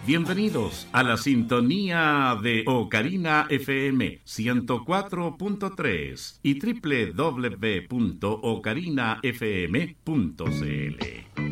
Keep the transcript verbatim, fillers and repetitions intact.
Bienvenidos a la sintonía de Ocarina F M ciento cuatro punto tres y doble u doble u doble u punto ocarina f m punto c l.